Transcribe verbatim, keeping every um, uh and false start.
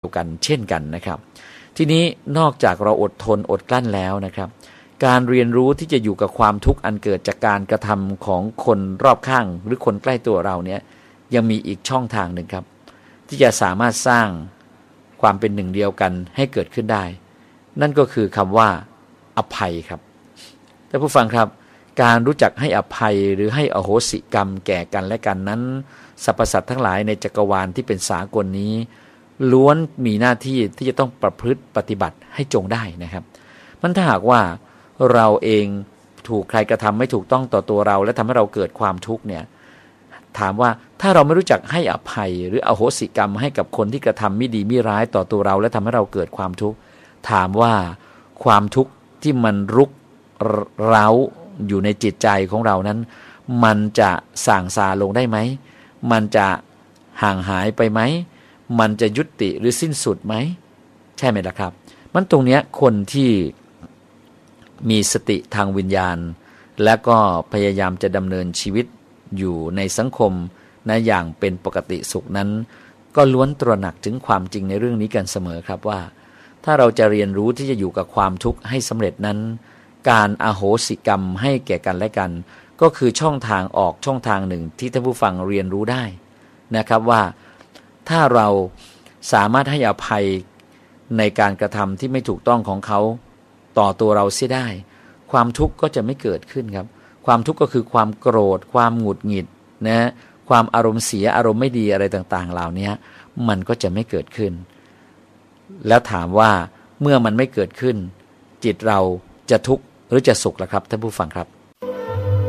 กันเช่นกันนะครับทีนี้นอกจากเราอดทนอดกลั้นแล้วนะครับการเรียนรู้ที่จะอยู่กับความทุกข์อันเกิดจากการกระทำของคนรอบข้างหรือคนใกล้ตัวเราเนี่ยยังมีอีกช่องทางหนึ่งครับที่จะสามารถสร้างความเป็นหนึ่งเดียวกันให้เกิดขึ้นได้นั่นก็คือคำว่าอภัยครับท่านผู้ฟังครับการรู้จักให้อภัยหรือให้อโหสิกรรมแก่กันและกันนั้นสรรพสัตว์ทั้งหลายในจักรวาลที่เป็นสากลนี้ล้วนมีหน้าที่ที่จะต้องประพฤติปฏิบัติให้จงได้นะครับมันถ้าหากว่าเราเองถูกใครกระทำไม่ถูกต้องต่อตัวเราและทำให้เราเกิดความทุกข์เนี่ยถามว่าถ้าเราไม่รู้จักให้อภัยหรืออโหสิกรรมให้กับคนที่กระทำไม่ดีไม่ร้ายต่อตัวเราและทำให้เราเกิดความทุกข์ถามว่าความทุกข์ที่มันรุกเร้าอยู่ในจิตใจของเรานั้นมันจะส่างซาลงได้ไหมมันจะห่างหายไปไหมมันจะยุติหรือสิ้นสุดไหมใช่ไหมล่ะครับมันตรงเนี้ยคนที่มีสติทางวิญญาณและก็พยายามจะดำเนินชีวิตอยู่ในสังคมนะอย่างเป็นปกติสุขนั้นก็ล้วนตระหนักถึงความจริงในเรื่องนี้กันเสมอครับว่าถ้าเราจะเรียนรู้ที่จะอยู่กับความทุกข์ให้สำเร็จนั้นการอโหสิกรรมให้แก่กันและกันก็คือช่องทางออกช่องทางหนึ่งที่ท่านผู้ฟังเรียนรู้ได้นะครับว่าถ้าเราสามารถให้อภัยในการกระทำที่ไม่ถูกต้องของเขาต่อตัวเราเสียได้ความทุกข์ก็จะไม่เกิดขึ้นครับความทุกข์ก็คือความโกรธความหงุดหงิดนะความอารมณ์เสียอารมณ์ไม่ดีอะไรต่างๆเหล่านี้มันก็จะไม่เกิดขึ้นแล้วถามว่าเมื่อมันไม่เกิดขึ้นจิตเราจะทุกข์หรือจะสุขล่ะครับท่านผู้ฟังครับ